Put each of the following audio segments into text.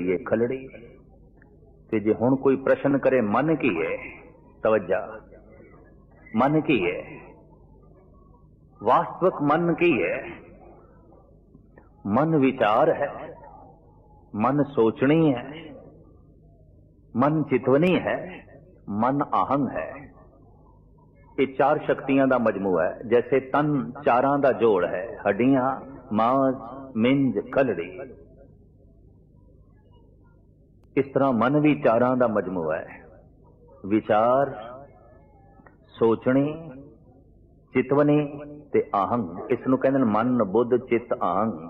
है खलड़ी। ते जे हुण कोई प्रश्न करे मन की है, तवज्जा, मन की है, वास्तविक मन की है? मन विचार है, मन सोचनी है, मन चितवनी है, मन आहंग है। ये चार शक्तियां दा मजमूआ है। जैसे तन चारां दा जोड़ है, हड्डियां, मांस, मिंज, खलड़ी। इस तरह मन भी चारां दा मजमूआ है। विचार, सोचनी, चितवनी ते आहंग। इसनूं कहंदे ने मन, बुद्ध, चित्त, आहंग।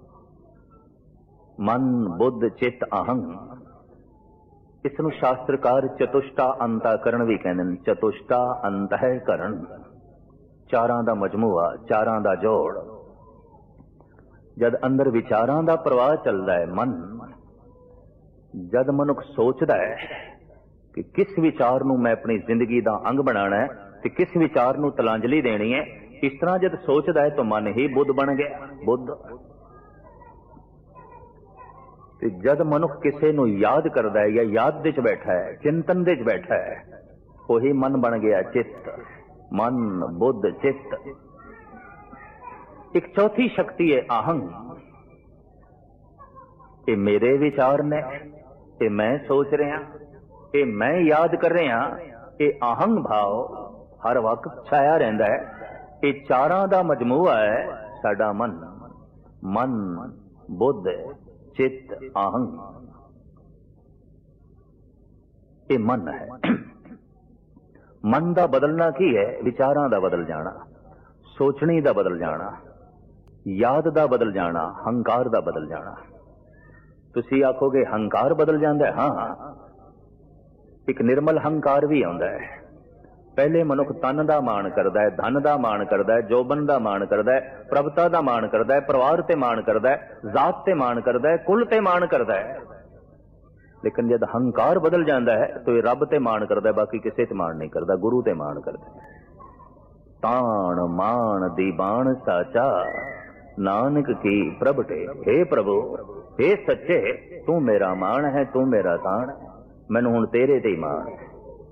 मन, बुद्ध, चित्त, आहंग। इसनूं शास्त्रकार चतुष्टा अंतःकरण भी कहंदे ने। चतुष्टा अंतःकरण, चारां दा मजमूआ, चारां दा जोड़। जद अंदर विचारां दा प्रवाह चलदा है, मन, जद मनुख सोचदा है कि किस विचार नूं मैं अपनी जिंदगी दा अंग बनाना है ते किस विचार नूं तलांजलि देनी है, इस तरह जद सोचदा है तो मन ही बुद्ध बन गया। बुद्ध। ते जद मनुख किसी नूं याद करदा है या याद दे च बैठा है, चिंतन दे च बैठा है, वही मन बन गया चित्त। मन, बुद्ध, चित्त। एक चौथी शक्ति है आहंग। ये मेरे विचार ने, ये मैं सोच रहा, ये मैं याद कर रहा, ये आहंग भाव हर वक्त छाया रहता है। ये चारां दा मजमूआ है साडा मन। मन, बुद्ध, चित्त, आहंग। ये मन है। मन दा बदलना की है? विचारां दा बदल जाना, सोचनी दा बदल जाना, याद दा बदल जाना, हंकार दा बदल जाना। तुसी आखोगे हंकार बदल जाता है? हाँ, एक निर्मल हंकार भी आउंदा है। पहले मनुख तन दा मान करदा है, धन दा मान करदा है, जोबन दा मान करदा है, प्रभुता दा मान करदा है, परिवार ते मान करदा है, जात ते मान करदा है, कुल ते मान करदा है। लेकिन जब हंकार बदल जाता है तो ये रब ते मान करदा है, बाकी किसी ते मान नहीं करदा, गुरु ते मान करदा है। ताण मान दीवान साचा, नानक की प्रभटे। हे प्रभु, हे सच्चे, तू मेरा मान है, तू मेरा ताण, मैनू हुण तेरे ते मान है।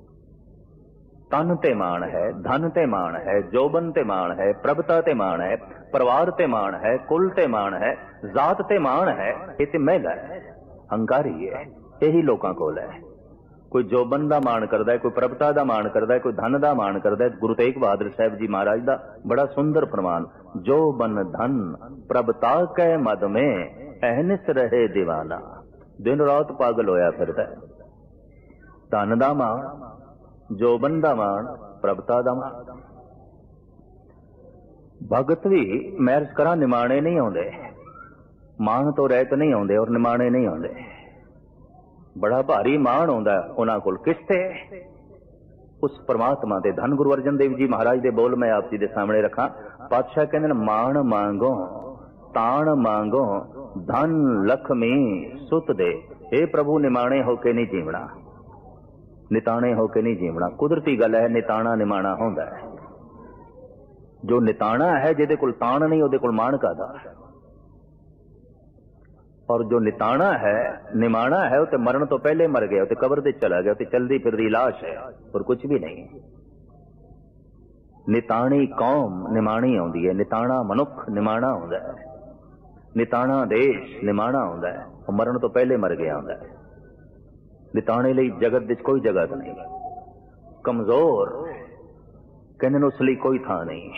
तन ते मान है, धन ते मान है, जोबन ते मान है, प्रभुता ते मान है, परिवार ते मान है, कुल ते मान है, जात ते मान है। ये ते महिला है, हंकारी है। यही लोगों कोल है। कोई जोबन दा मान करदा है, कोई प्रभुता दा मान करदा है, कोई धन दा मान करदा है। गुरु तेग बहादुर साहब जी महाराज दा बड़ा सुंदर फरमान, जोबन धन प्रभुता कै मद में अहनिस रहे दीवाना। दिन रात पागल होया फिरदा है। धन दा मान, जोबन दा मान, प्रभुता दा मान। भगत भी मैरज करा निमाणे नहीं आउंदे, मान तो रहत नहीं आउंदे और निमाणे नहीं आउंदे। बड़ा भारी मान आउंदा उन्हां कोल। किसते? उस परमात्मा दे। धन गुरु अर्जन देव जी महाराज दे बोल मैं आप जी दे सामने रखा। पातशाह कहंदे ने, मान मांगो ताण मांगो, धन लक्ष्मी सुत दे। हे प्रभु, निमाणे होके नहीं जीवना, निताणे होके नहीं जीवना। कुदरती गल है, निताणा निमाणा होंदा है। जो निताणा है, जिहदे कोल ताण नहीं, उहदे कोल मान कादा। और जो निताणा है, निमाणा है, वो तो मरण तो पहले मर गया, तो कब्र ते चला गया, तो चलती फिरती लाश है और कुछ भी नहीं। निताणी कौम निमाणी आउंदी है, निताणा मनुख निमाणा आउंदा है, निताणा देश निमाणा आउंदा है, और मरण तो पहले मर गया आउंदा है। निताणे लई जगत विच कोई जगह नहीं। कमजोर कहने उस लई कोई थां नहीं।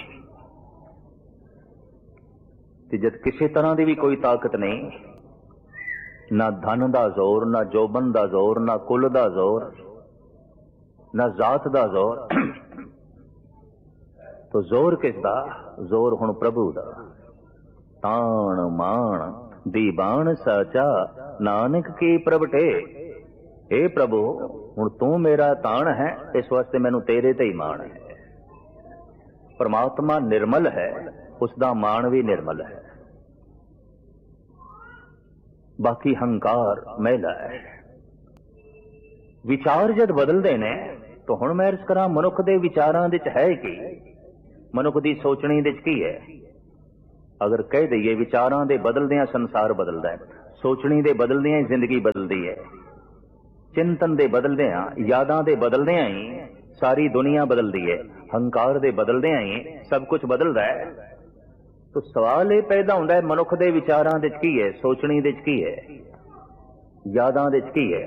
ते जद किसी तरह की भी कोई ताकत नहीं, ना धन दा जोर, ना जोबन दा जोर, ना कुल दा जोर, ना जात दा जोर, तो जोर किसदा? जोर हुण प्रभु दा। ताण मान दीवान साचा, नानक की प्रभटे। हे प्रभु, हुण तू मेरा ताण है, इस वास्ते मैनू तेरे ते ही मान है। परमात्मा निर्मल है, उसका मान भी निर्मल है। बाकी हंकार मैला है। विचार जद बदलते ने तो हुण मैं अर्ज करा, मनुख दे विचारां दे च है कि, मनुख दी सोचनी दे च की है? अगर कह दईए विचारां दे बदलदियां संसार बदलदा है, सोचनी दे बदलदियां ही जिंदगी बदलती है। चिंतन दे बदलदियां, यादां दे बदलदियां ही सारी दुनिया बदलती है। हंकार दे बदलदियां ही सब कुछ बदलदा है। तो सवाल ये पैदा होंदा है, मनुख दे विचारां दे की है, सोचनी दे की है, यादां दे की है।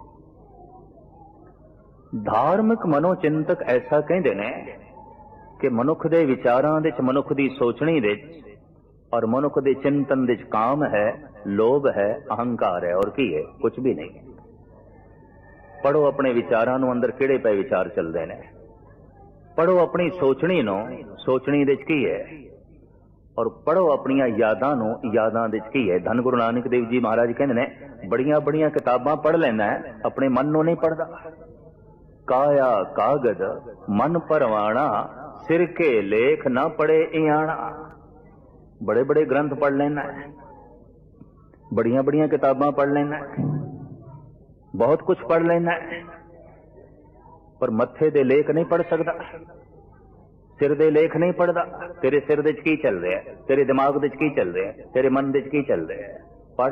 धार्मिक मनोचिंतक ऐसा कहते ने कि मनुख दे विचारां दे, मनुख दी सोचनी दे और मनुख दे चिंतन दे काम है, लोभ है, अहंकार है, और की है? कुछ भी नहीं। पढ़ो अपने विचारां नूं, अंदर किहड़े पए विचार चलदे ने। पढ़ो अपनी सोचनी नूं, सोचनी दे की है, और पढ़ो अपनियां यादां नूं, यादां दे की है। धन गुरु नानक देव जी महाराज कहंदे ने, बड़ियां बड़ियां किताबां पढ़ लैंदा है, अपने मन नूं नहीं पढ़दा। काया कागज मन परवाना, सिर के लेख ना पढ़े इयाना। बड़े बड़े ग्रंथ पढ़ लेना है, बड़ियां बड़ियां किताबां पढ़ लेना है, बहुत कुछ पढ़ लेना है, पर मत्थे दे लेख नहीं पढ़ सकता, सिर दे लेख नहीं पढ़दा। तेरे सिर दे की चल रहा है, तेरे दिमाग दे की चल रहा है, तेरे मन दे की चल रहा है, पढ़।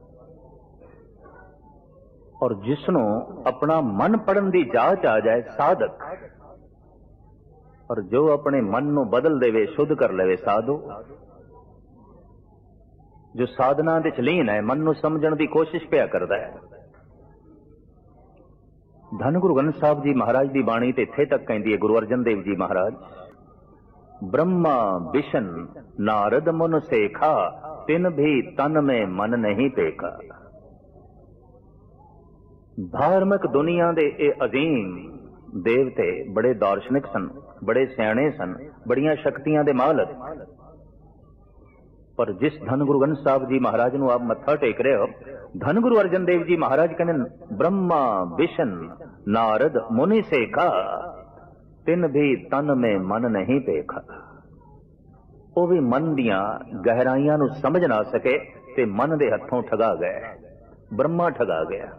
और जिसनों अपना मन पढ़न दी जांच आ जाए, साधक, और जो अपने मन नूं बदल देवे, शुद्ध कर लेवे, साधु। जो साधना दे लीन है, मन नूं समझण दी कोशिश पिया करदा है। धन गुरु ग्रंथ साहब जी महाराज की बाणी ते इत्थे तक कहती है, गुरु अर्जन देव जी महाराज, ब्रह्मा विष्ण नारद मुन सेखा, तिन भी तन में मन नहीं पेखा। धार्मिक दुनिया दे ए अजीम देवते बड़े दार्शनिक सन, बड़े सियाणे सन, बड़ियां शक्तियां दे मालक, पर जिस धन गुरु ग्रंथ साहब जी महाराज नूं आप मत्था टेक रहे हो, धन गुरु अर्जन देव जी महाराज कहने, ब्रह्मा विष्ण नारद मुनि सेखा, तिन भी तन में मन नहीं पेखा। वो भी मन दियां गहराइयां नूं समझ ना सके ते मन दे हथों ठगा गए। ब्रह्मा ठगा गया।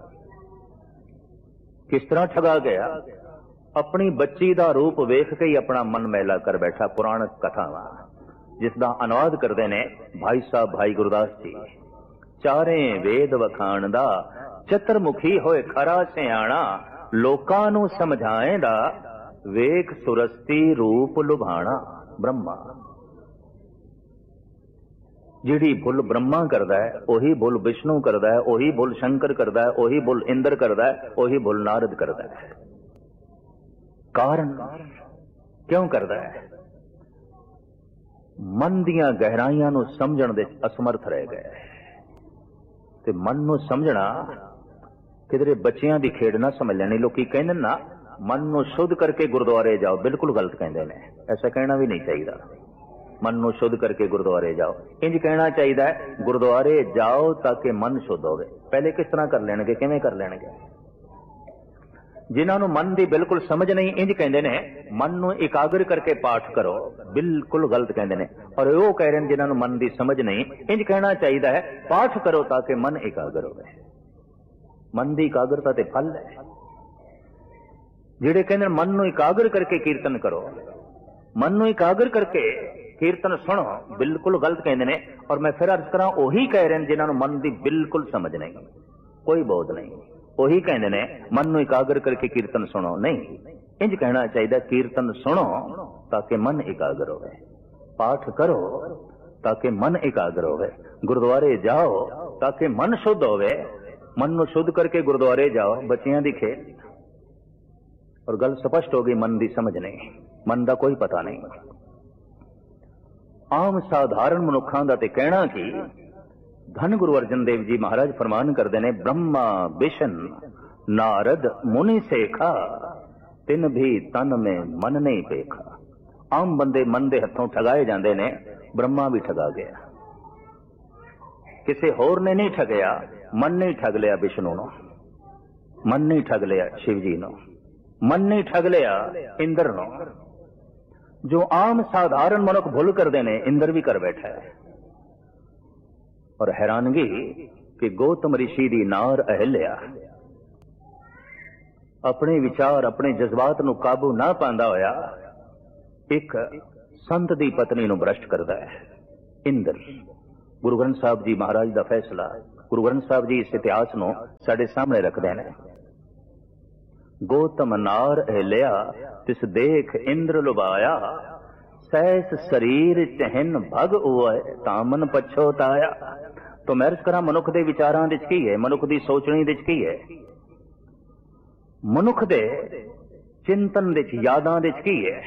किस तरह ठगा गया? अपनी बच्ची दा रूप वेख के ही अपना मन मैला कर बैठा। पुराण कथावां जिसदा अनुवाद करते ने भाई साहब भाई गुरदास जी। चारे वेद वखाणदा, चतुरमुखी होए खरा सियाणा, लोकां नूं समझाएंदा, वेख सुरस्ती रूप लुभाणा। ब्रह्मा जिहड़ी भुल ब्रह्मा करदा है, ओही भुल विष्णु करदा है, ओही भुल शंकर करदा है, ओही भुल इंद्र करदा है, ओही भुल नारद करदा है। कारण क्यों करदा है? मन दियां गहराइयां नूं समझण दे असमर्थ रह गए। ते मन नूं समझना किधरे बच्चियां दी खेड ना समझ लेनी। लोग कहंदे ना, मन नूं शुद्ध करके गुरुद्वारे जाओ, बिल्कुल गलत कहंदे ने। ऐसा कहना भी नहीं चाहिए। मन नूं शुद्ध करके गुरुद्वारे जाओ, इंज कहना चाहिए है, गुरुद्वारे जाओ ताकि मन शुद्ध होवे। पहले किस तरह कर लेणगे, किवें कर लेणगे? जिन्हां नूं मन दी बिल्कुल समझ नहीं, इंज कहंदे ने, मन नूं एकाग्र करके पाठ करो, बिल्कुल गलत कहंदे ने। और वो कह रहे हैं जिन्हां नूं मन दी समझ नहीं, इंज कहना चाहिए है, पाठ करो ताकि मन एकाग्र होवे। मन दी एकाग्रता ते फल है। जिहड़े कहंदे मन नूं एकाग्र करके कीर्तन करो, मन नूं एकाग्र करके कीर्तन सुनो, बिल्कुल गलत कहंदे ने। और मैं फिर अर्ज करां, ओही कह रहे हैं जिन्हां नूं मन दी बिल्कुल समझ नहीं, कोई बोध नहीं। ओही कहंदे ने मन नूं एकाग्र करके कीर्तन सुनो। नहीं, इंज कहना चाहिए, कीर्तन सुनो ताकि मन एकाग्र होवे, पाठ करो ताकि मन एकाग्र होवे, गुरुद्वारे जाओ ताकि मन शुद्ध होवे। मन नूं शुद्ध करके गुरुद्वारे जाओ, बच्चियां दी खेल। और गल स्पष्ट हो गई, मन दी समझ नहीं, मन दा कोई पता नहीं। आम साधारण मनुखां दा ते कहना कि धन गुरु अर्जन देव जी महाराज फरमान करते ने, ब्रह्मा विष्णु नारद मुनि सेखा, तिन भी तन में मन नहीं पेखा। आम बंदे मन दे हथों ठगाए जाते ने, ब्रह्मा भी ठगा गया। किसी होर ने नहीं ठगया, मन नहीं ठग लिया विष्णु नो, मन नहीं ठग लिया शिव जी नो, मन नहीं ठग लिया इंद्र नो। जो आम साधारण मनुख भुल करते ने, इंद्र भी कर बैठा है। और हैरानगी कि गौतम ऋषि दी नार अहिल्या अपने विचार, अपने जज्बात नूं काबू ना पांदा होया एक संत दी पत्नी नूं भ्रष्ट करदा है। इंद्र, गुरु ग्रंथ साहब जी महाराज दा फैसला गुरु ग्रंथ साहब जी इस इतिहास को साडे सामने रखते हैं। गौतम नार हिलिया तिस देख इंद्र लुभाया, सैस शरीर चहन भग उय तामन पछोताया। तो मैं अर्ज करा मनुख दे विचारां विच की है, मनुख दी सोचणी विच की है, मनुख दे चिंतन विच यादां विच की है।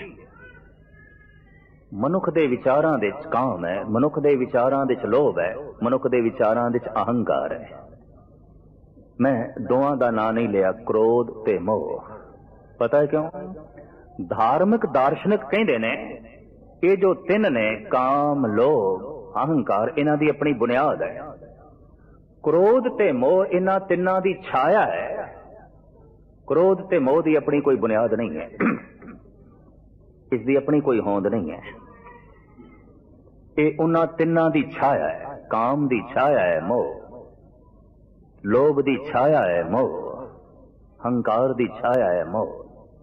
मनुख दे विचारां विच काम है, मनुख दे विचारां विच लोभ है, मनुख दे विचारां विच अहंकार है। मैं दोवां दा नां नहीं लिया, क्रोध ते मोह। पता है क्यों? धार्मिक दार्शनिक कहंदे ने ये जो तीन ने काम लोभ अहंकार इन्हां दी अपनी बुनियाद है। क्रोध ते मोह इन्हां तिन्नां दी छाया है। क्रोध ते मोह दी अपनी कोई बुनियाद नहीं है, इसकी अपनी कोई होंद नहीं है। ये उन्हां तिन्नां दी छाया है। काम दी छाया है मोह, लोभ दी छाया है मोह, हंकार दी छाया है मोह।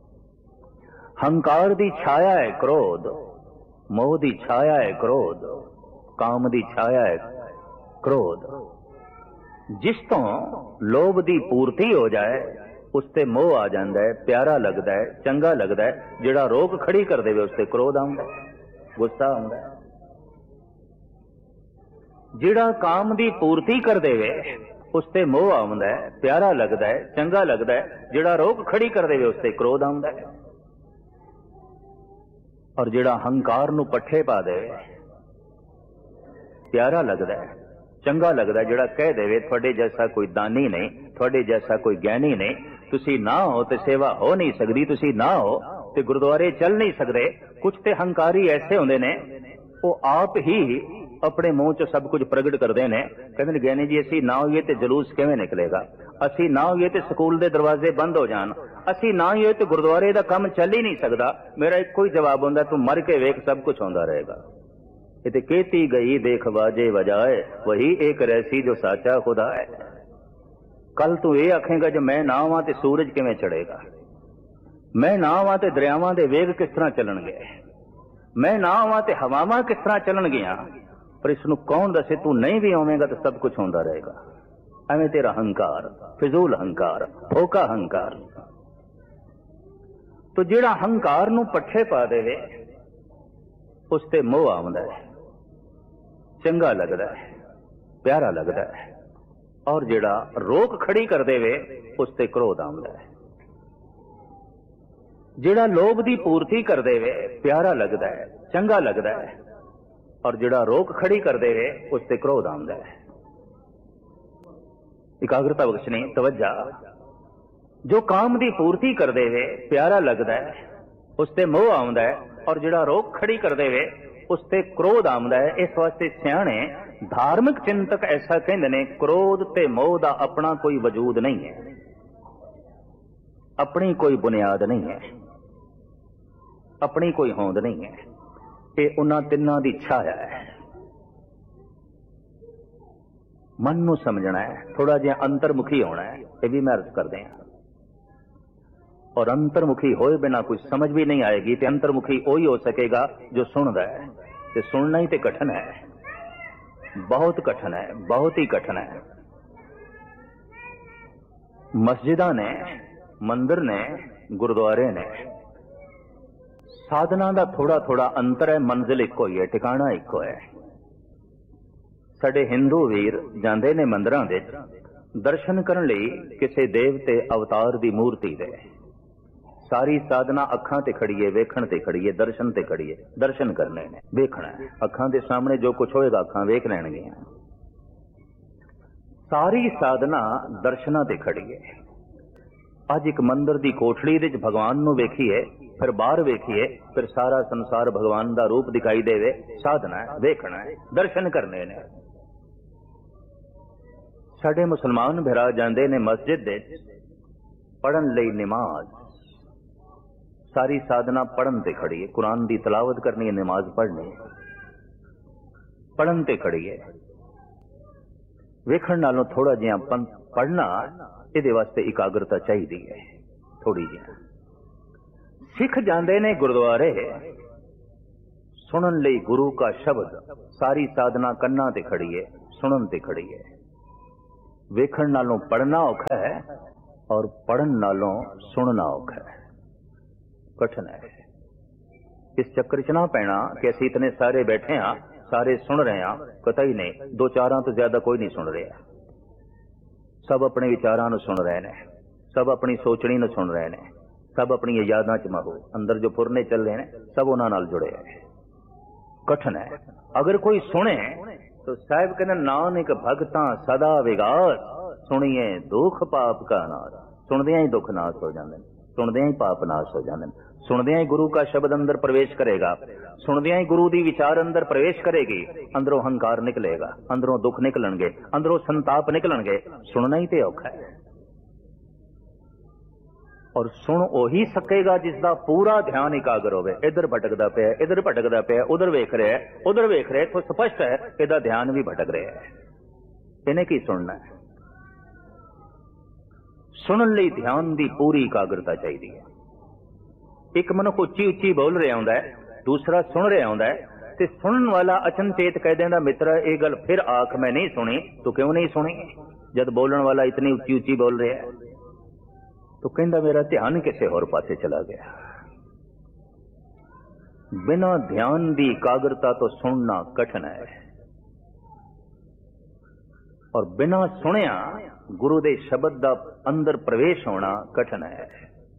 हंकार दी छाया है क्रोध, मोह दी छाया है क्रोध, काम दी छाया है क्रोध। जिस तो लोभ दी पूर्ति हो जाए उसते मोह आ जाता है, प्यारा लगता है, चंगा लगता है। जिहड़ा रोक खड़ी कर देवे उसते क्रोध आउंदा है, गुस्सा आउंदा है। जिहड़ा काम दी पूर्ति कर देवे उसते मोह आउंदा है, प्यारा लगता है, चंगा लगता है। जिहड़ा रोक खड़ी कर देवे उसते क्रोध आउंदा है। और जिहड़ा हंकार नूं पट्ठे पा देवे, प्यारा लगता है, चंगा लगता है। जिहड़ा कह देवे तुहाडे जैसा कोई दानी नहीं, तुहाडे जैसा कोई ज्ञानी नहीं, तुसी ना हो तो सेवा हो नहीं सकती, तुसी ना हो तो गुरुद्वारे चल नहीं सकते। कुछ ते हंकारी ऐसे होंदे ने वो आप ही अपने मुंह च सब कुछ प्रगट करते हैं। कहते ज्ञानी जी असी ना होइए तो जलूस किवें निकलेगा, असी ना होइए तो स्कूल के दरवाजे बंद हो जान, असी ना होइए तो गुरुद्वारे का काम चल ही नहीं सकता। मेरा एक ही जवाब होंदा, तू मर के वेख सब कुछ होंदा रहेगा। ये कहती गई देख बाजे बजाए, वही एक रहसी जो साचा खुदा है। कल तू ये आखेगा जो मैं ना आवां तो सूरज किवें चढ़ेगा, मैं ना आवां तो दरियावां दे वेग किस तरह चलणगे, मैं ना आवां तो हवावां किस तरह चलणगियां। पर इसनूं कौन दसे? तू नहीं भी आवेगा तो सब कुछ होंदा रहेगा। एवें तेरा हंकार, फिजूल हंकार, फोका हंकार। तो जिहड़ा हंकार नूं पट्ठे पा देवे उसते मोह आउंदा है, चंगा लगता है, प्यारा लगता है। और जिहड़ा रोक खड़ी कर देवे उसते क्रोध आउंदा है। जिहड़ा लोभ दी पूर्ति कर देवे प्यारा लगता है, चंगा लगता है। और जिहड़ा रोक खड़ी कर देवे उसते क्रोध आउंदा है। एकाग्रता बख्शनी, तवज्जा। जो काम दी पूर्ति कर देवे प्यारा लगता है उसते मोह आउंदा है। और जिहड़ा रोक खड़ी कर देवे उसते क्रोध आउंदा है। इस वास्ते सियाणे धार्मिक चिंतक ऐसा कहंदे ने, क्रोध ते मोह दा अपना कोई वजूद नहीं है, अपनी कोई बुनियाद नहीं है, अपनी कोई होंद नहीं है। ये उन्हां तिन्नां दी छाया है। मन नूं समझना है, थोड़ा जिहा अंतर्मुखी होना है। ये भी मैं अर्ज करदे हां। और अंतर्मुखी होए बिना कुछ समझ भी नहीं आएगी। तो अंतर्मुखी वही हो सकेगा जो सुनदा है। तो सुनना ही तो कठिन है, बहुत कठिन है, बहुत ही कठिन है। मस्जिदां ने, मंदिर ने, गुरुद्वारे ने, साधना का थोड़ा थोड़ा अंतर है, मंजिल इको ही है, ठिकाना इको है। साडे हिंदू वीर जांदे ने मंदिरां दे दर्शन करन लई किसी देवते अवतार दी मूर्ति दे। सारी साधना अखां ते खड़ी है, वेखण ते खड़ी है, दर्शन ते खड़ी है। दर्शन करने ने, वेखना है। अखां दे सामने जो कुछ होएगा अखां वेख लैणगियां। सारी साधना दर्शनां ते खड़ी है। अज एक मंदिर दी कोठड़ी दे भगवान नूं वेखीए, फिर बाहर वेखीए, फिर सारा संसार भगवान दा रूप दिखाई देवे। साधना है, वेखना है, दर्शन करने ने। साडे मुसलमान भरा जांदे ने मस्जिद दे पढ़न लई नमाज। सारी साधना पढ़न ते खड़ी है। कुरान दी तलावत करनी है, नमाज पढ़नी है, पढ़न ते खड़ी है। वेखण नालों थोड़ा जिहा पढ़ना, इहदे वास्ते एकाग्रता चाहिदी है थोड़ी जी। सिख जांदे ने गुरुद्वारे सुनन लई गुरु का शब्द। सारी साधना कन्ना ते खड़ी है, सुनन ते खड़ी है। वेखण नालों पढ़ना औखा है और पढ़न नालों सुनना औखा है, कठिन है। इस चक्कर च ना पैना कि असीं इतने सारे बैठे हाँ, सारे सुन रहे हैं, कतई नहीं। दो चारां तो ज्यादा कोई नहीं सुन रहा। सब अपने विचारां नूं सुन रहे ने, सब अपनी सोचनी नूं सुन रहे ने, सब अपनी यादां च महो अंदर जो फुरने चल रहे हैं सब उन्हां नाल जुड़े है। कठिन है। अगर कोई सुने तो साहिब कहना नानक भगतां सदा विगास, सुनिए दुख पाप का नाश। सुनदियां ही दुख नाश हो जाते हैं, सुनदियां ही पाप नाश हो जाते हैं। सुनदियां ही गुरु का शब्द अंदर प्रवेश करेगा, सुनदियां ही गुरु दी विचार अंदर प्रवेश करेगी, अंदरों हंकार निकलेगा, अंदरों दुख निकलणगे, अंदरों संताप निकलणगे। सुनना ही ते औखा है। और सुन ओही सकेगा जिसका पूरा ध्यान एकाग्र होवे। इधर भटकदा पिया, इधर भटकदा पिया, उधर वेख रहा है, उधर वेख रहा है, तो स्पष्ट है इहदा ध्यान भी भटक रहा है। इन्हें की सुनना है? सुनने लई ध्यान की पूरी एकाग्रता चाहिए है। एक मनुख उच्ची उच्ची बोल रहा होंदा है, दूसरा सुन रहा होंदा है, ते सुनने वाला अचनचेत कह देंदा मित्र ये गल फिर आख मैं नहीं सुनी। तो क्यों नहीं सुनी? जब बोलने वाला इतनी उच्ची उच्ची बोल रहा है तो कहता मेरा ध्यान किसी होर पासे चला गया। बिना ध्यान की एकाग्रता तो सुनना कठिन है, और बिना सुनिया गुरु दे शब्द का अंदर प्रवेश होना कठिन है।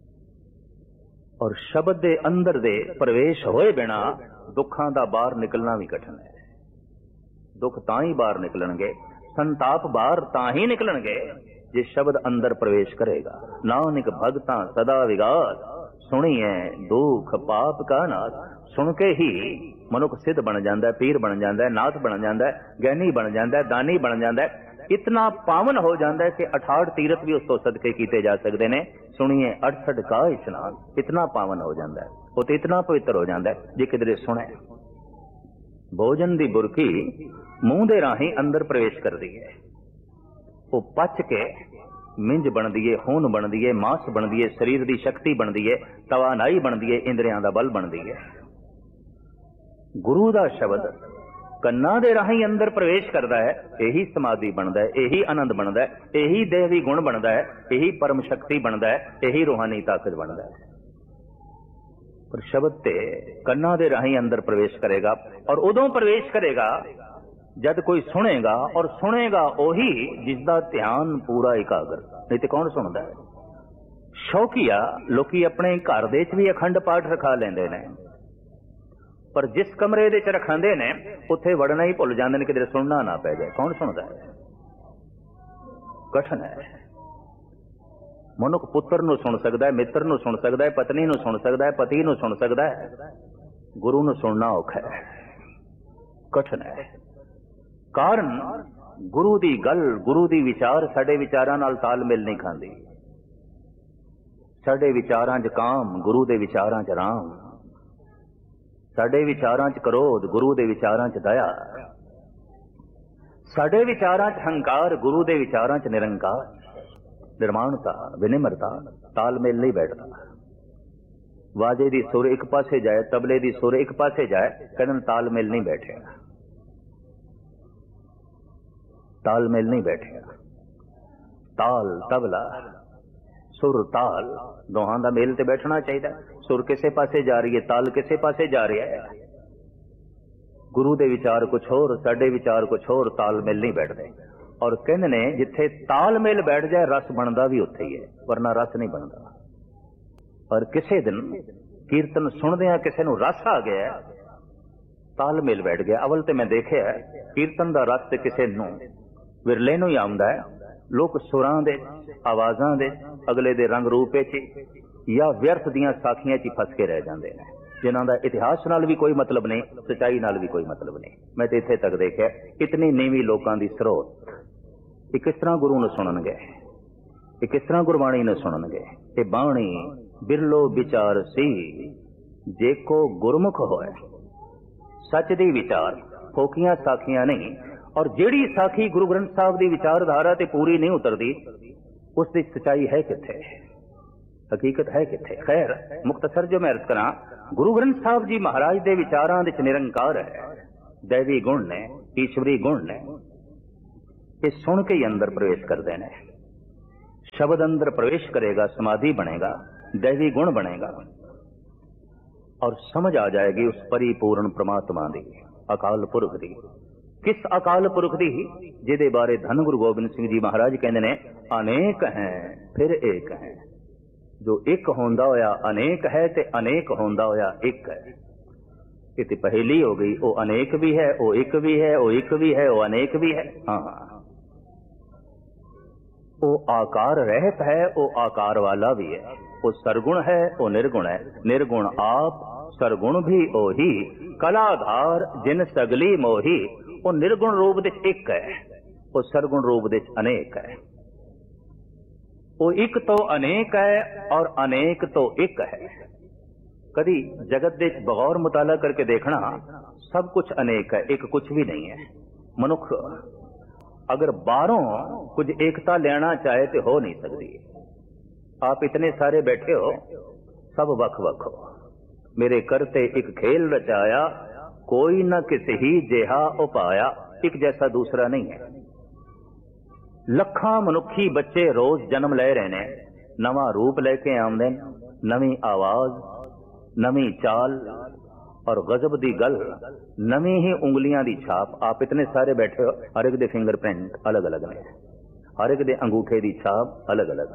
और शब्द दे अंदर दे प्रवेश होए बिना दुखां दा बाहर निकलना भी कठिन है। दुख तां ही बाहर निकलणगे, संताप बाहर तां ही निकलणगे जे शब्द अंदर प्रवेश करेगा। नानक भगतां सदा विगास, सुनिए दुख पाप का नाश। सुन के ही मनुख सिद्ध बन जाता है, पीर बन जाता है, नाथ बन जाता है, ज्ञानी बन जाता है, दानी बन जाता है। इतना पावन हो जाता है कि 68 तीरथ भी उसको सदके कीते जा सकते हैं। सुनिए 68 का स्नान, इतना पावन हो जाता है, वो तो इतना पवित्र हो जाता है जे किधरे सुने। भोजन की बुरकी मूंह दे राही अंदर प्रवेश कर दी है, वो पच के मिंज बनती है, खून बनती है, मांस बनती है, शरीर की शक्ति बनती है, तवानाई बनती है, इंद्रियां का बल बनती है। गुरु का शब्द कन्ना दे राही अंदर प्रवेश करता है, यही समाधि बनता है, यही आनंद बनता है, यही देवी गुण बनता है, यही परम शक्ति बनता है, यही रूहानी ताकत बनता है। पर शब्द ते कन्ना दे राही अंदर प्रवेश करेगा, और उदों प्रवेश करेगा जब कोई सुनेगा, और सुनेगा ओही जिसका ध्यान पूरा एकाग्र। नहीं तो कौन सुनता है? शौकिया लोकी अपने घर दे भी अखंड पाठ रखा लेंदे ने, पर जिस कमरे दे च रखांदे ने उत्थे वड़ना ही भुल जांदे ने, किधरे सुनना ना पै जाए। कौन सुनता है? कठिन है। मनुख पुत्र नूं सुन सकता है, मित्र नूं सुन सकता है, पत्नी नूं सुन सकता है, पति नूं सुन सकता है, गुरु नूं सुनना औखा है, कठिन है। कारण गुरु दी गल, गुरु दी विचार साडे विचारां नाल तालमेल नहीं खांदी। साडे विचारां च काम, गुरु दे विचारां च राम। साडे विचारां च क्रोध, गुरु दे विचारां च दया। साडे विचारां च हंकार, गुरु दे विचारां च निरंकार। निर्माणता, विनिम्रता, तालमेल नहीं बैठता। वाजे दी सुर एक पासे जाए, तबले दी सुर एक पासे जाए, कहन तालमेल नहीं बैठेगा, तालमेल नहीं बैठेगा। ताल तबला, सुर ताल, दोहां दा मेल ते बैठना चाहिए। सुर किसे पासे जा रही है, ताल किसे पासे जा रहा है। गुरु दे विचार कुछ होर, साडे विचार कुछ होर, तालमेल नहीं बैठते। और कहंदे ने जिथे तालमेल बैठ जाए रस बनता भी उत्थे ही है, वरना रस नहीं बनता। और किसी दिन कीर्तन सुनदियां किसी नूं रस आ गया, तालमेल बैठ गया। अवल ते मैं देखिया कीर्तन दा रस ते किसी नूं विरले नूं ही आउंदा है। लोग सुरां दे, आवाजां दे, अगले दे रंग रूप च या व्यर्थ दियां साखियां च फस के रह जाते हैं, जिन्हां दा इतिहास नाल भी कोई मतलब नहीं, सच्चाई नाल भी कोई मतलब नहीं। मैं तो इत्थे तक देखिया इतनी नीवी लोकां दी स्रोत, ये किस तरह गुरु नूं सुणनगे, ये किस तरह गुरबाणी नूं सुणनगे। ये बाणी बिरलो विचार सी जेको गुरमुख होए, सच दी विचार, फोकियां साखियां नहीं। और जेड़ी साखी गुरु ग्रंथ साहब की विचारधारा ते पूरी नहीं उतरती, उसकी सच्चाई है किथे, हकीकत है किथे। खैर मुख्तसर जो मैं अर्ज करा, गुरु ग्रंथ साहब जी महाराज के विचारां दे निरंकार है, दैवी गुण ने, ईश्वरी गुण ने। ये सुन के ही अंदर प्रवेश करते हैं। शब्द अंदर प्रवेश करेगा, समाधि बनेगा, दैवी गुण बनेगा और समझ आ जाएगी उस परिपूर्ण परमात्मा दी, अकाल पुरख दी। किस अकाल पुरख दी? जिहदे बारे धन गुरु गोबिंद सिंह जी महाराज कहते ने, अनेक हैं फिर एक है। जो एक होंदा होया अनेक है ते अनेक होंदा होया एक है। ये तो पहेली हो गई। वो अनेक भी है, वो एक भी है, वो एक भी है, वो अनेक भी है। हाँ, वो आकार रहत है, वो आकार वाला भी है। वो सरगुण है, वो निर्गुण है। निर्गुण आप, सरगुण भी ओही, कलाधार जिन सगली मोही। वो निर्गुण रूप दे एक है, वो सरगुण रूप दे अनेक है। वो एक तो अनेक है और अनेक तो एक है। कभी जगत दे बगौर मुताला करके देखना, सब कुछ अनेक है, एक कुछ भी नहीं है। मनुख अगर बाहरों कुछ एकता लेना चाहे तो हो नहीं सकती। आप इतने सारे बैठे हो, सब वख वख हो। मेरे करते एक खेल रचाया, कोई न किसी ही जेहा उपाया। एक जैसा दूसरा नहीं है। लखा मनुखी बच्चे रोज जन्म ले रहे ने, नवा रूप लेके आमदे, नवी आवाज, नवी चाल और गजब दी गल, नवी ही उंगलियां दी छाप। आप इतने सारे बैठे हो, हर एक दे फिंगरप्रिंट अलग अलग ने, हर एक दे अंगूठे दी छाप अलग अलग।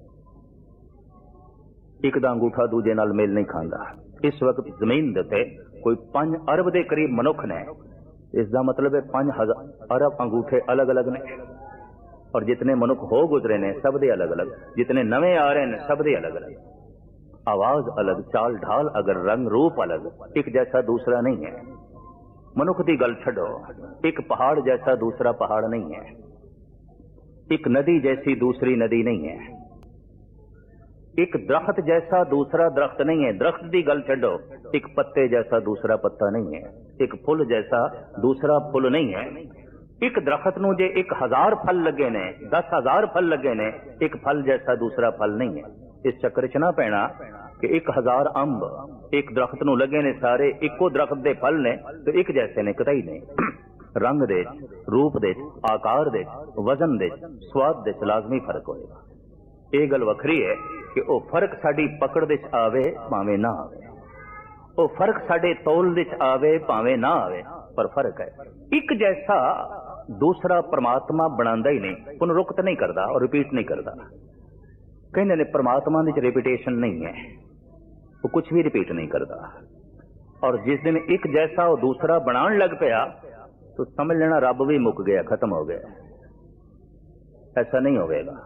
एक दा अंगूठा दूजे नाल मेल नहीं खांदा। इस वक्त जमीन दे ते कोई 5 अरब दे करीब मनुख ने। इसका मतलब है 5 अरब अंगूठे अलग अलग ने। और जितने मनुख हो गुजरे ने सब दे अलग अलग, जितने नवे आ रहे हैं सब दे अलग अलग। आवाज अलग, चाल ढाल अगर, रंग रूप अलग, एक जैसा दूसरा नहीं है। मनुख की गल छड़ो, एक पहाड़ जैसा दूसरा पहाड़ नहीं है। एक नदी जैसी दूसरी नदी नहीं है। एक दरख्त जैसा दूसरा दरख्त नहीं है। दरख्त की गल छड़ो, एक पत्ते जैसा दूसरा पत्ता नहीं है। एक फुल जैसा दूसरा फुल नहीं है। एक दरख्त नूं जे 1000 फल लगे ने, 10,000 फल लगे ने, एक फल जैसा दूसरा फल नहीं है। इस चक्कर च ना पैना कि 1000 अंब एक दरख्त नूं लगे ने, सारे इको दरख्त दे फल ने तो एक जैसे ने, कतई नहीं। रंग दे, रूप दे, आकार दे, वजन दे, स्वाद दे लाजमी फर्क होएगा। ये गल वखरी है कि वो फर्क साडी पकड़ दे आवे भावें ना आवे, वो फर्क साडे तोल दे आवे भावें ना आवे, पर फर्क है। एक जैसा दूसरा परमात्मा बनांदा ही नहीं, पुनरुक्त नहीं करता और रिपीट नहीं करता। कहने ने परमात्मा में रिपीटेशन नहीं है, वो कुछ भी रिपीट नहीं करता। और जिस दिन एक जैसा वो दूसरा बनाने लग पाया तो समझ लेना रब भी मुक गया, खत्म हो गया। ऐसा नहीं होगा।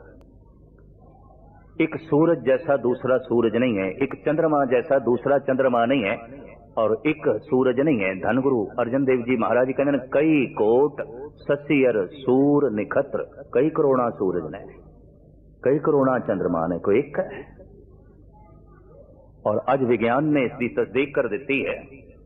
एक सूरज जैसा दूसरा सूरज नहीं है, एक चंद्रमा जैसा दूसरा चंद्रमा नहीं है, और एक सूरज नहीं है। धनगुरु अर्जन देव जी महाराज कहते हैं, कई कोट ससियर सूर निखत्र। कई करोड़ा सूरज ने, कई करोड़ा चंद्रमा ने, कोई एक है। और आज विज्ञान ने इसकी तस्दीक कर दी है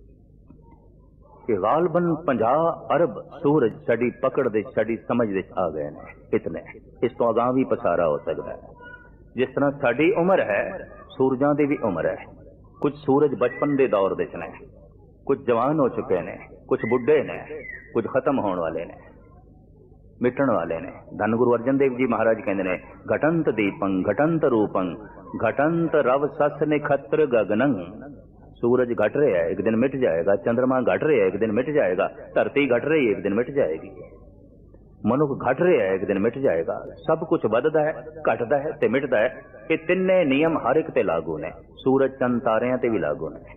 कि गालबन 50 अरब सूरज साड़ी पकड़ दे, साड़ी समझ दे आ गए ने। इतने, इस तो अगां भी पसारा हो सकता है। जिस तरह साड़ी उम्र है, सूरजां दी भी उम्र है। कुछ सूरज बचपन के दौर दे ने, कुछ जवान हो चुके ने, कुछ बुढ़े ने, कुछ खत्म होने वाले ने, मिटन वाले ने। धन गुरु अर्जन देव जी महाराज कहते हैं, घटंत दीपं घटंत रूपं घटंत रव सस निखत्र गगनं। सूरज घट रहा है, एक दिन मिट जाएगा। चंद्रमा घट रहा है, एक दिन मिट जाएगा। धरती घट रही है, एक दिन मिट जाएगी। मनुख घट रहा है, एक दिन मिट जाएगा। सब कुछ बददा है, घटदा है ते मिटदा है। ये तिन्ने नियम हर एक ते लागू ने, सूरज चंद तारियां ते भी लागू ने।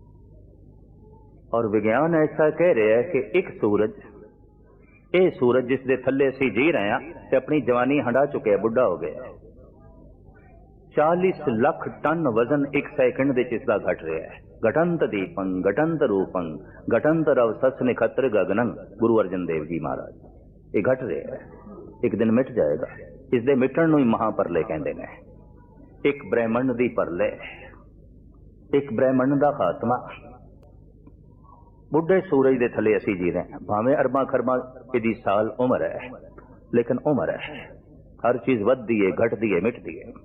और विज्ञान ऐसा कह रहा है कि एक सूरज, ये सूरज जिस दे थल्ले असीं जी रहे हैं ते अपनी जवानी हंडा चुके, बुढ़ा हो गया। 40 लाख टन वजन एक सेकंड दे इसका घट रहा है। घटंत दीपं घटंत रूपं घटंत रव सस निखत्र गगनं। गुरु अर्जन देव जी महाराज, ये घट रहा है, एक दिन मिट जाएगा। इस दे मिटण नूं ही महापरले कहंदे ने। एक ब्रह्मंड दी परले, एक ब्रह्मंड दा खात्मा। बुढ़े सूरज दे थले असी जी रहे हैं, भावें अरबा खरबा इहदी साल उम्र है, लेकिन उम्र है। हर चीज वधदी है, घटदी है, मिटदी है।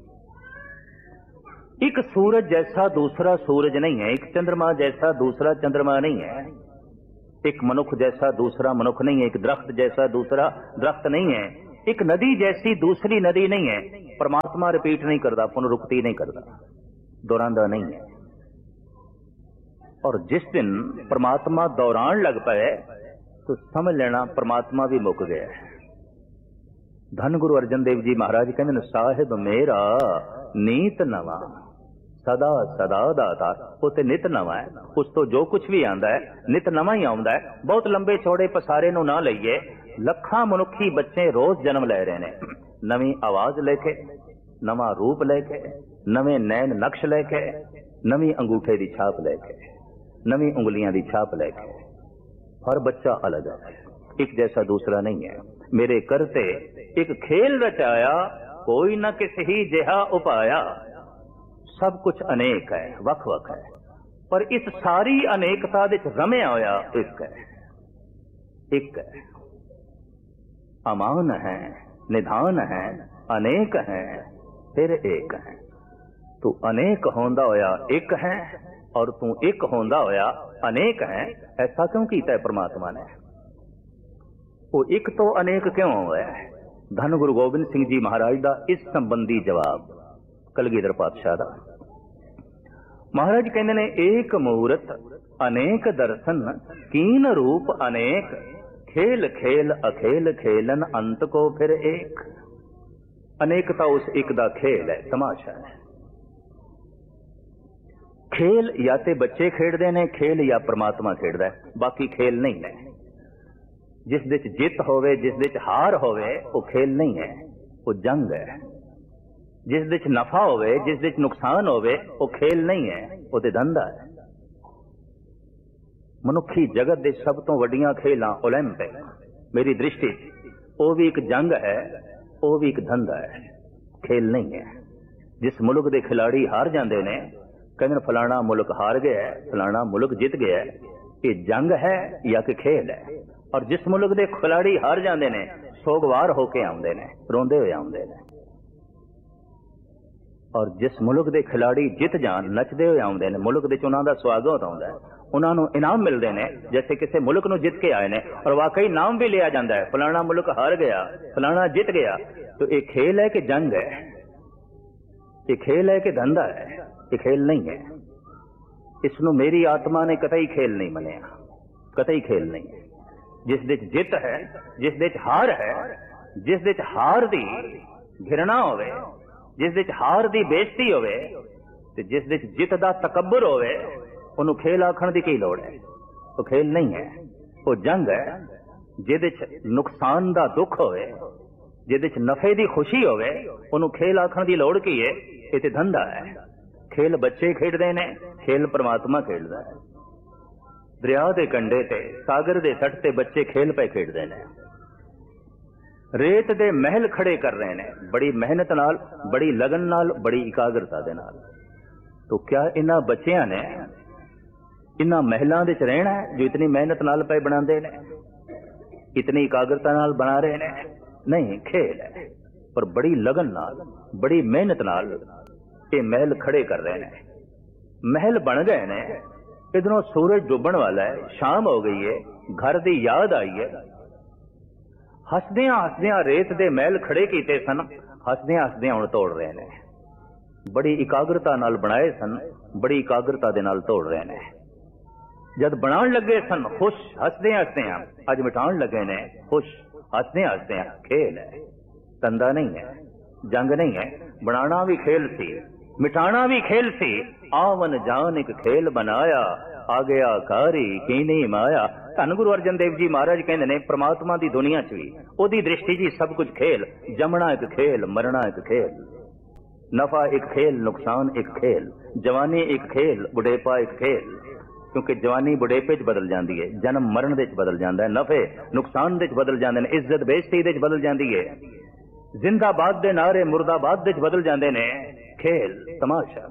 एक सूरज जैसा दूसरा सूरज नहीं है, एक चंद्रमा जैसा दूसरा चंद्रमा नहीं है। एक मनुख जैसा दूसरा मनुख नहीं है, एक दरख्त जैसा दूसरा दरख्त नहीं है, एक नदी जैसी दूसरी नदी नहीं है। परमात्मा रिपीट नहीं करता, पुनरुक्ति नहीं करता, दोहरांदा नहीं है। और जिस दिन परमात्मा दोहरान लग पाए तो समझ लेना परमात्मा भी मुक गया है। धन गुरु अर्जन देव जी महाराज कहते हैं, साहिब मेरा नीत नवा सदा सदा दाता। उत्ते नित नवा है, उस तो जो कुछ भी आंदा है नित नवा ही आउंदा है। बहुत लंबे चौड़े पसारे नूं ना लईए, लखां मनुखी बच्चे रोज जन्म ले रहे ने, नवी आवाज लेके, नवा रूप लेके, नवे नैन नक्श लेके, नवी अंगूठे की छाप लेके, नवी उंगलियां की छाप लेके। हर बच्चा अलग है, एक जैसा दूसरा नहीं है। मेरे करते एक खेल रचाया, कोई न किसी ही जिहा उपाया। सब कुछ अनेक है, वख वख है, पर इस सारी अनेकता विच रमिया होया एक है, एक है। अमान है, निधान है, अनेक है, फिर एक है। तू अनेक होंदा होया एक है और तू एक होंदा होया अनेक है। ऐसा क्यों कीता है परमात्मा ने? वो एक तो अनेक क्यों होया है? धन गुरु गोबिंद सिंह जी महाराज का इस संबंधी जवाब कलगीधर पातशाह दा। महाराज कहते ने, एक मूरत अनेक दर्शन, कीन रूप अनेक, खेल खेल अखेल खेलन, अंत को फिर एक। अनेकता उस एक दा खेल है, तमाशा है। खेल या ते बच्चे खेडदे ने, खेल या परमात्मा खेडदा है, बाकी खेल नहीं है। जिस विच जित होवे, जिस विच हार होवे, वो खेल नहीं है, वो जंग है। जिस विच नफा होवे, जिस विच नुकसान होवे, वो खेल नहीं है, वो ते धंधा है। मनुखी जगत दे सब तो वड्डियां खेलां ओलंपिक मेरी दृष्टि वो भी एक जंग है, वो भी एक धंधा है, खेल नहीं है। जिस मुल्क दे खिलाड़ी हार जाते ने, कहते फलाना मुल्क हार गया है, फलाना मुल्क जित गया है, ये जंग है या कि खेल है। और जिस मुल्क दे खिलाड़ी हार जाते ने, सोगवार होके आउंदे ने, रोंदे हुए आउंदे ने। और जिस मुल्क दे खिलाड़ी जित जान, नचदे हुए आउंदे ने, मुल्क दे उन्हां दा स्वागत आउंदा है, उन्हां नूं इनाम मिलदे ने जैसे किसी मुल्क नूं जित के आए ने। और वाकई नाम भी लिया जाता है, फलाना मुल्क हार गया, फलाना जित गया। तो ये खेल है कि जंग है? ये खेल है कि धंधा है? ये खेल नहीं है। इसनूं मेरी आत्मा ने कतई खेल नहीं मनिया, कतई खेल नहीं है। जिस विच जित है, जिस विच हार है, जिस विच हार दी घृणा होवे, जिस विच हार दी बेइज्जती होवे, ते जिस विच जित दा तकब्बुर होवे, उन्होंने खेल आखण दी की लोड़ है? वो खेल नहीं है, वो जंग है। जिहदे च नुकसान दा दुख होवे, जिहदे च नफे दी खुशी होवे, उन्होंने खेल आखण दी लोड़ की है? ये ते धंधा है। खेल बच्चे खेडदे ने, खेल परमात्मा खेडदा है। दरिया दे कंढे ते, सागर दे तट ते बच्चे खेल पे खेडदे ने। रेत दे महल खड़े कर रहे ने, बड़ी मेहनत नाल, बड़ी लगन नाल, बड़ी एकाग्रता दे नाल। तो क्या इन्हां बच्चियां ने इन्हां महलों दे च रहना है जो इतनी मेहनत नाल पे बनाते ने, इतनी एकाग्रता नाल बना रहे ने? नहीं, खेल है, पर बड़ी लगन नाल, बड़ी मेहनत नाल ये महल खड़े कर रहे हैं। महल बन गए ने, इधरों सूरज डूबण वाला है, शाम हो गई है, घर दी याद आई है। हसदियां हसदियां रेत दे महल खड़े कीते सन, हसदियां हसदियां हुण तोड़ रहे ने। बड़ी एकाग्रता नाल बनाए सन, बड़ी एकाग्रता दे नाल तोड़ रहे ने। जद बनाण लगे सन खुश, हसदियां हसदियां, अज मिटाण लगे ने खुश, हसदियां हसदियां। खेल है, धंधा नहीं है, जंग नहीं है। बनाना भी खेल सी, मिटाना भी खेल सी। आवन जान एक खेल बनाया, आ गया कारी कीनी माया। धन गुरु अर्जन देव जी महाराज कहते ने, परमात्मा दी दुनिया च भी ओदी दृष्टि जी सब कुछ खेल। जमना एक खेल, मरना एक खेल, नफा एक खेल, नुकसान एक खेल, जवानी एक खेल, बुढ़ेपा एक खेल। क्योंकि जवानी बुढ़ेपे च बदल जाती है, जन्म मरण दे च बदल जाता है, नफे नुकसान दे च बदल जाते हैं, इज्जत बेइज्जती दे च बदल जाती है, जिंदाबाद दे नारे मुर्दाबाद दे च बदल जाते हैं। खेल तमाशा,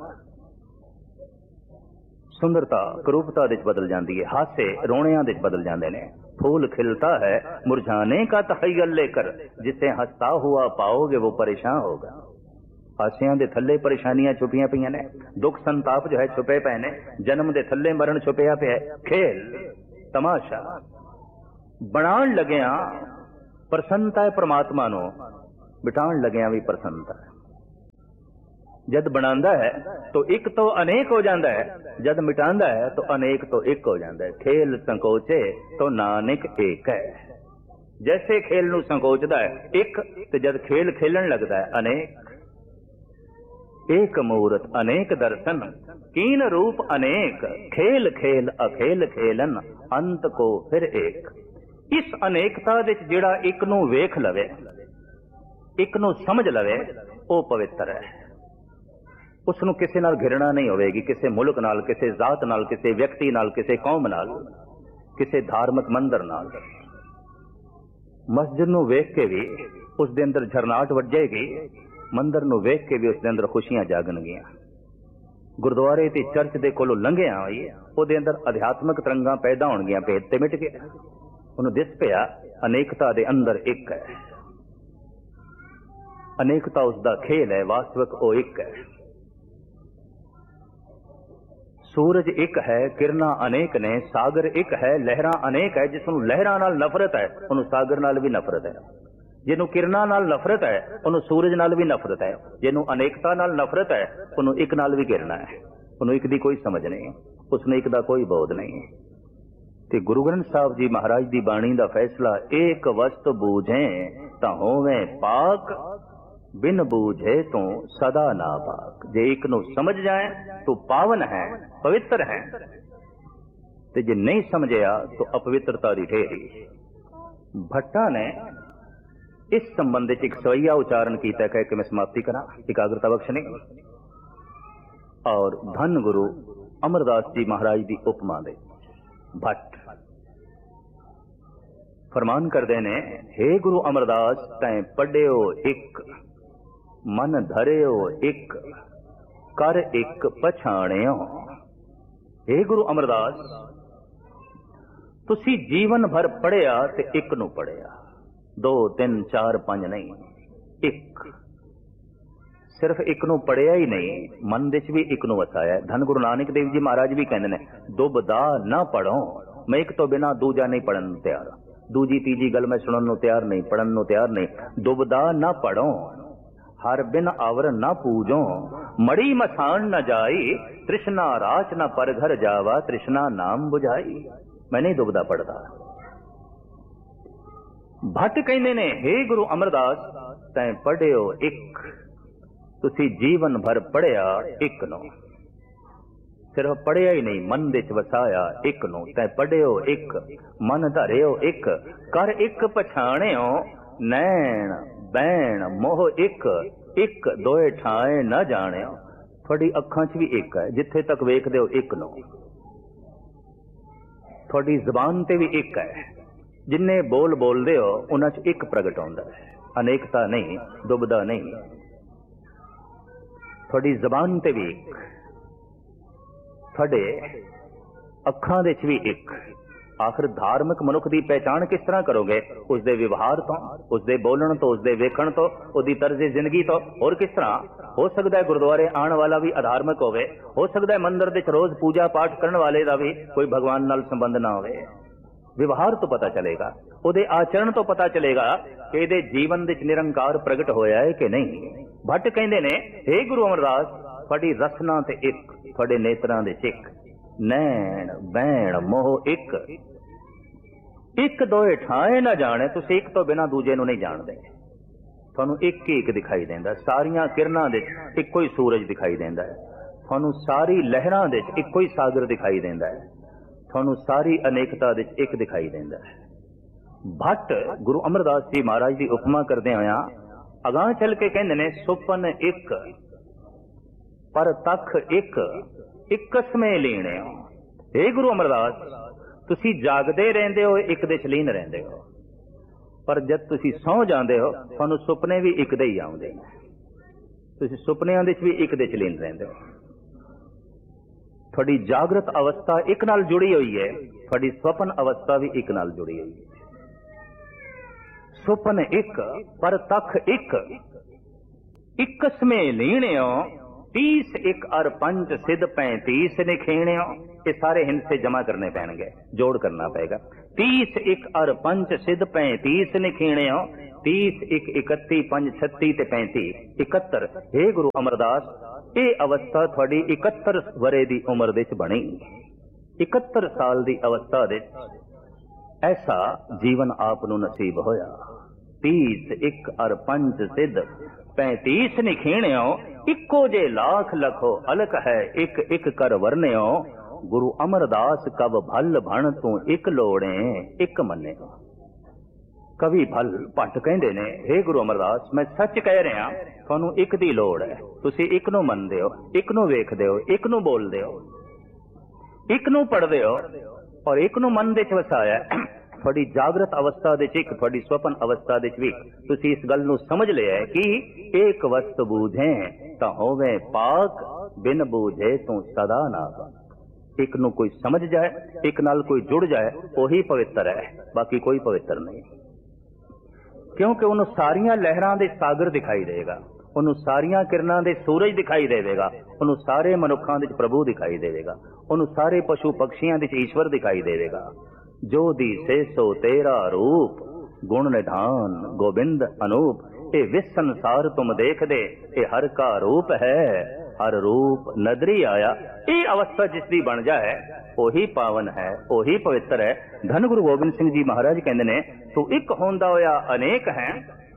सुंदरता करूपता दे च बदल जाती है, हासे रोणियां दे च बदल जाते हैं। फूल खिलता है मुरझाने का तखय्युल लेकर, जिसे हंसता हुआ पाओगे वो परेशान होगा। हासियां दे थल्ले परेशानियां छुपियां पईयां ने, दुख संताप जो है छुपे पे ने, जन्म दे थल्ले मरण छुपिया पे है। खेल तमाशा बनाण लग्या प्रसन्नता है परमात्मा नूं, बिठाण लग्या भी प्रसन्नता है। जद बनांदा है तो एक तो अनेक हो जाता है, जद मिटांदा है तो अनेक तो एक हो जाता है। खेल संकोचे तो नानक एक है। जैसे खेल नूं संकोचदा है एक, ते जद खेल खेलन लगता है अनेक। एक मूरत अनेक दर्शन, कीन रूप अनेक, खेल खेल अखेल खेलन, अंत को फिर एक। इस अनेकता दे जिहड़ा एक नूं वेख लवे, एक नूं समझ लवे, वो पवित्र है। उसनूं किसी नाल घिरना नहीं होवेगी, किसी मुल्क नाल, किसी जात नाल, किसी व्यक्ति नाल, किसी कौम नाल, किसी धार्मिक मंदिर नाल। मस्जिद नूं वेख के भी उस दे अंदर झरनाट वजेगी, मंदिर नूं वेख के भी उस दे अंदर खुशियां जागणगियां। गुरुद्वारे ते चर्च दे कोलों लंघिया होई उहदे अंदर अध्यात्मिक तरंगां पैदा होणगियां, भेद ते मिट गए। उहनूं दिस पिया अनेकता दे अंदर एक है। अनेकता उसका खेल है, वास्तविक वो एक है। सूरज एक है, किरणा अनेक ने, सागर एक है, लहरां अनेक है। जिसनूं लहरां नाल नफरत है उहनूं सागर नाल भी नफरत है। जिन्हों किरणा नाल नफरत है उन्होंने सूरज नाल भी नफरत है। जिन्हों अनेकता नाल नफरत है उन्होंने एक नाल भी गिरना है। उन्होंने एक दी कोई समझ नहीं, उसने एक दा कोई बोध नहीं। ते गुरु ग्रंथ साहब जी महाराज दी बाणी दा फैसला, एक वस्त बूझे तां होवे पाक, बिन बूझे तो सदा ना पाक। जे एक नूं समझ जाए तो पावन है, पवित्र है, ते जे नहीं समझिया तो अपवित्रता दी ढेरी। भट्टा ने इस संबंध एक सवैया उच्चारण किया, कह के मैं समाप्ति करा, एकाग्रता बख्शने। और धन गुरु अमरदास जी महाराज की उपमा दे भट्ट फरमान करते ने, हे गुरु अमरदास तैं पढ़ियो एक, मन धरियो एक, कर एक पछाणियो। हे गुरु अमरदास, तुसी जीवन भर पढ़िया ते एक नूं पढ़िया, 2 3 4 5 नहीं, एक। सिर्फ एक नूं पढ़िया ही नहीं, मन दे च भी एक नूं वसाया। धन गुरु नानक देव जी महाराज भी कहते ने, दुबदा ना पढ़ो, मैं एक तो बिना दूजा नहीं पढ़न नूं तैयार, दूजी तीजी गल मैं सुनन नूं तैयार नहीं, पढ़न नूं तैयार नहीं। दुबदा ना पढ़ो, हर बिन आवर ना पूजो, मड़ी मसान न जाई, तृष्णा राच न पर घर जावा, तृष्णा नाम बुझाई। मैं नहीं दुबदा पढ़ता। भट्ट कहते ने, हे गुरु अमरदास तैं पढ़ियो एक, तुसी जीवन भर पढ़िया एक नूं। सिर्फ पढ़िया ही नहीं, मन दे च वसाया एक नूं। तैं पढ़ियो एक, मन धरियो एक, कर एक पछाणियो, नैण बैण मोह एक, एक दोए ठाए न जाणियो। थोड़ी अखां च भी एक है, जिथे तक वेखदे हो एक नूं। थोड़ी जबान ते भी एक है, जिन्ने बोल बोलदे हो उन्हां च एक प्रगट होंदा है, अनेकता नहीं, दुबदा नहीं। थोड़ी जबान ते भी एक, थोड़े अखां दे च भी एक। आखिर धार्मिक मनुख की पहचान किस तरह करोगे? उसके व्यवहार तो, उसके बोलण तो, उसके वेखण तो, उसकी तर्ज जिंदगी तो। और किस तरह हो सकता है गुरुद्वारे आने वाला भी अधार्मिक होवे, हो सकता है मंदिर दे रोज पूजा पाठ करने वाले का भी कोई भगवान नाल संबंध ना होवे। व्यवहार तो पता चलेगा, उहदे आचरण तो पता चलेगा कि इहदे जीवन दे निरंकार प्रगट होया है कि नहीं। भट्ट कहंदे ने, हे गुरु अमरदास, थोड़ी रसना ते एक, थोड़े नेत्रां दे एक, नैण बैण मोह एक, एक दोए ठाए ना जाने। तुसीं एक तो बिना दूजे नूं नहीं जानदे। तुहानूं एक ही एक दिखाई देंदा, सारियां किरणां दे इक्को ही सूरज दिखाई देंदा है। तुहानूं सारी लहरां दे इक्को ही सागर दिखाई देंदा है। तुहानूं सारी अनेकता दे एक दिखाई देंदा है। भट्ट गुरु अमरदास जी महाराज की उपमा करदे होया अगां चल के कहंदे ने, सुपन एक पर तख एक, इकसमें लीने। हे गुरु अमरदास, तुसी जागदे रहंदे हो, एक दे च लीन रहंदे हो, पर जद तुसी सौ जांदे हो तुहानूं सुपने भी एक दे ही आउंदे ने। तुसी सुपनियां दे च भी एक दे च लीन रहंदे हो। थोड़ी जागृत अवस्था एक नाल जुड़ी हुई है, थोड़ी स्वप्न अवस्था भी एक नाल जुड़ी हुई है। सुपन एक पर तख एक, इकसमें लीने हो, 30 1 और 5 सिद्ध 35 निखेणियों, ये सारे हिंसे जमा करने पैणगे, जोड़ करना पड़ेगा। 30 1 और 5 सिद्ध 35 निखेणियों, 30 1 31 5 36 ते 35 71। हे गुरु अमरदास, ये अवस्था थोड़ी 71 वरे दी उम्र दे च बनी। 71 साल दी अवस्था दे ऐसा जीवन आप नूं नसीब होया। 30 1 और 5 सिद्ध 35 निखेणियों, इको जे लाख लखो अलख है, एक एक कर वर्ण्यो। गुरु अमरदास कब भल भण तू एक लोड़े एक मन्ने। कवि भल भट्ट कहंदे ने, हे गुरु अमरदास मैं सच कह रहा, तुहानू एक दी लोड़ है, तुसी एक नू मनदे हो, एक नू वेखदे हो, एक नू बोलदे हो, एक नू पढ़दे हो और एक नू मन दे च वसाया। थोड़ी जागृत अवस्था दे च, थोड़ी स्वपन अवस्था दे च भी तुसी इस गल नू समझ लिया है कि एक वस्त बूझे तां होवे पाक, बिन बूझे तू सदा ना पाक। एक नू कोई समझ जाए, एक नाल कोई जुड़ जाए, वही पवित्र है, बाकी कोई पवित्र नहीं। क्योंकि उन्हों सारियां लहरां दे सागर दिखाई देगा, उन्हों सारियां किरणां दे सूरज दिखाई देगा, उन्हों सारे मनुखां दे प्रभु दिखाई देगा, उन्हों सारे पशु पक्षियां दे ईश्वर दिखाई देगा। जो दिसे सो तेरा रूप, गुण निधान गोविंद अनूप। ये विश्व संसार तुम देख दे, ये हर का रूप है, हर रूप नदरी आया। ये अवस्था जिसकी बन जाए ओही पावन है, ओही पवित्र है। धन गुरु गोबिंद सिंह जी महाराज कहते ने, तू एक होंदा होया अनेक है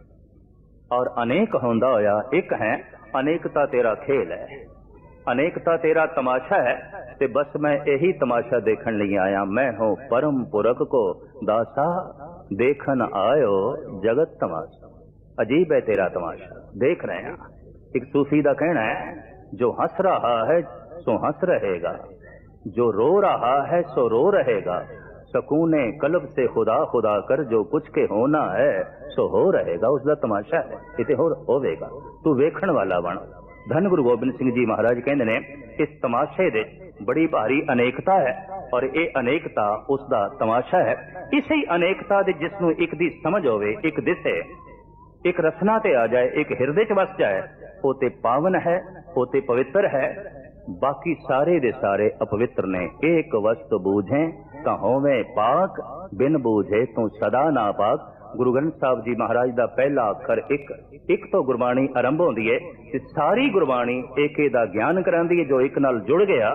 और अनेक होंदा होया एक है। अनेकता तेरा खेल है, अनेकता तेरा तमाशा है, ते बस मैं यही तमाशा देखने लिए आया। मैं हूं परम पुरख को दासा, देखन आयो जगत तमाशा। अजीब है तेरा तमाशा, देख रहे हैं। एक सूफी का कहना है, जो हंस रहा है सो हंस रहेगा, जो रो रहा है सो रो रहेगा। सकूने कल्ब से खुदा खुदा कर, जो कुछ के होना है सो हो रहेगा। उसका तमाशा है, इते होवेगा, तू वेखण वाला बन। धन गुरु गोबिंद सिंह जी महाराज कहते ने, इस तमाशे दे बड़ी भारी अनेकता है और ये अनेकता उसका तमाशा है। इसी अनेकता दे जिसनों एक दी समझ होवे, एक दिसे, एक रसना ते आ जाए, एक हृदय च वस जाए, वो ते पावन है, वो ते पवित्र है। बाकी सारे दे सारे अपवित्र ने। एक वस्त बूझे तां होवे पाक, बिन बूझे तू सदा ना पाक। गुरु ग्रंथ साहब जी महाराज का पहला अखर एक तो गुरबाणी आरंभ होती है, सारी गुरबाणी एक दा ज्ञान करांदी है। जो एक नाल जुड़ गया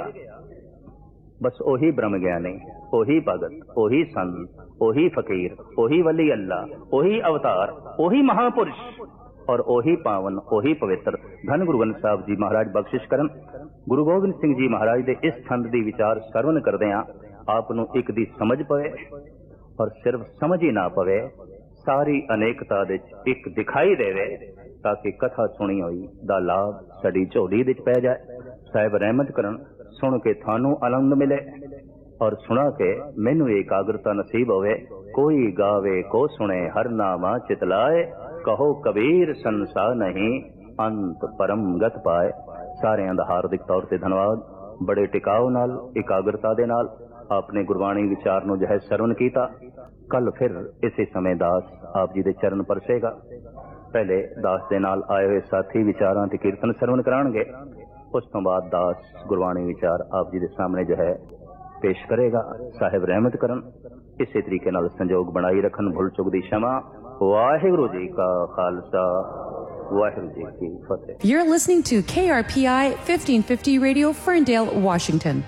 बस ओही ब्रह्म ज्ञानी, ओही भगत, ओही संत, ओही फकीर, ओही वली अल्लाह, ओही अवतार, ओही महापुरुष और ओही पावन, ओही पवित्र। धन गुरु ग्रंथ साहब जी महाराज बख्शिश करन। गुरु गोबिंद सिंह जी महाराज के इस छंद की विचार सरवण करदे आप नूं एक दी समझ पवे और सिर्फ समझ ही ना पवे, सारी अनेकता दे एक दिखाई देवे, ताकि कथा सुनी हुई दा लाभ साडी झोली दे पै जाए। साहिब रहमत करन, सुन के थानू आनंद मिले और सुना के मैनू एकाग्रता नसीब होवे। कोई गावे को सुने हर नामा चितलाए, कहो कबीर संसार नहीं अंत परम गत पाए। सारिਆਂ ਦਾ हार्दिक तौर ਤੇ धन्यवाद। बड़े टिकाव नाल एकाग्रता दे नाल आपने गुरबाणी विचार नूं जो है सरवण कीता। कल फिर इसी समय दास आप जी दे चरण परसेगा। पहले दास दे नाल आए हुए साथी विचारां ते कीर्तन सरवण कराणगे, उस तो बाद दास गुरबाणी विचार आप जी दे सामने जो है पेश करेगा। साहिब रहमत करन, इसी तरीके नाल संजोग बनाई रखन। भुल चुक दी क्षमा। वाहिगुरू जी का खालसा, वाहिगुरू जी की फतेह। You're listening to KRPI 1550 Radio, Ferndale, Washington.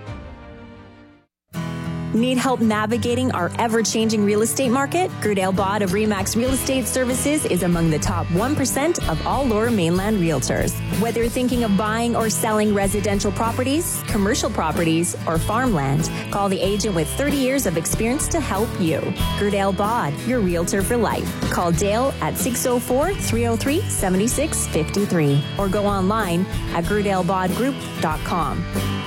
Need help navigating our ever-changing real estate market? Gerdale Bod of RE/MAX Real Estate Services is among the top 1% of all Lower Mainland realtors. Whether you're thinking of buying or selling residential properties, commercial properties, or farmland, call the agent with 30 years of experience to help you. Gerdale Bod, your realtor for life. Call Dale at 604-303-7653 or go online at GerdaleBodGroup.com.